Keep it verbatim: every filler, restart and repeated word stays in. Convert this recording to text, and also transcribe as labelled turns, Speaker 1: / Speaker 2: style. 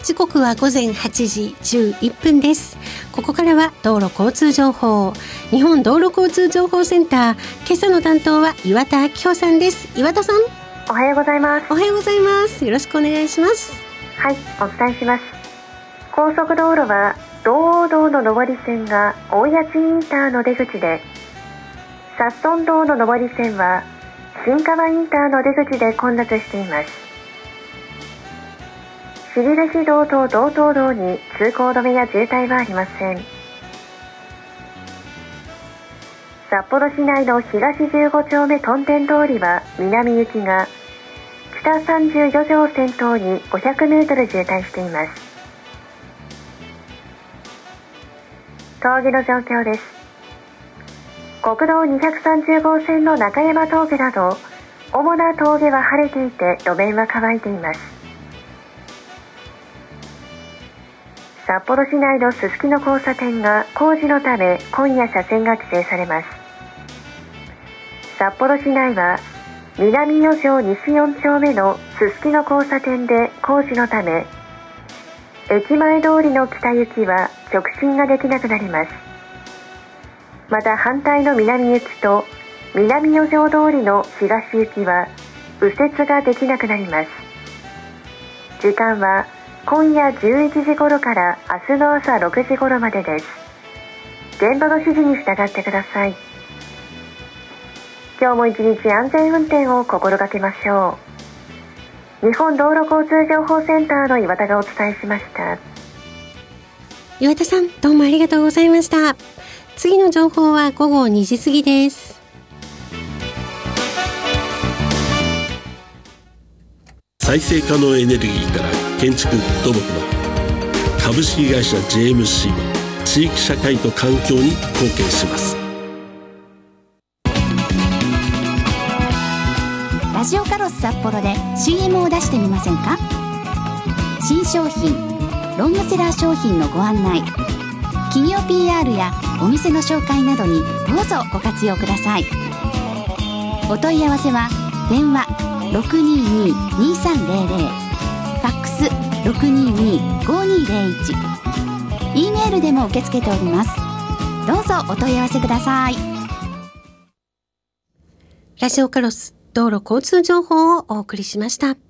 Speaker 1: 時刻はごぜんはちじじゅういっぷんです。ここからは道路交通情報、日本道路交通情報センター、今朝の担当は岩田明穂さんです。岩田さん、
Speaker 2: おはようございます。
Speaker 1: おはようございます。よろしくお願いします。
Speaker 2: はい、お伝えします。高速道路は道央道の上り線が大谷地インターの出口で、札樽道の上り線は新川インターの出口で混雑しています。尻出市道と道東道に通行止めや渋滞はありません。札幌市内の東じゅうご丁目屯田通りは南行きが北さんじゅうよ条を先頭にごひゃくメートル渋滞しています。峠の状況です。国道にひゃくさんじゅう号線の中山峠など主な峠は晴れていて路面は乾いています。札幌市内のすすきの交差点が工事のため今夜車線が規制されます。札幌市内は南よ条西よん丁目のすすきの交差点で工事のため駅前通りの北行きは直進ができなくなります。また反対の南行きと南よ条通りの東行きは右折ができなくなります。時間は今夜じゅういちじ頃から明日の朝ろくじ頃までです。現場の指示に従ってください。今日も一日安全運転を心がけましょう。日本道路交通情報センターの岩田がお伝えしました。
Speaker 1: 岩田さん、どうもありがとうございました。次の情報は午後にじ過ぎです。
Speaker 3: 再生可能エネルギーから建築土木まで、株式会社 ジェーエムシー は地域社会と環境に貢献します。
Speaker 4: ラジオカロス札幌で シーエム を出してみませんか？新商品、ロングセラー商品のご案内、企業 ピーアール やお店の紹介などにどうぞご活用ください。お問い合わせは電話 ろくにーにーにーさんゼロゼロ、ファックス ろくにーにーごにーゼロいち、 E メールでも受け付けております。どうぞお問い合わせください。
Speaker 1: ラジオカロス道路交通情報をお送りしました。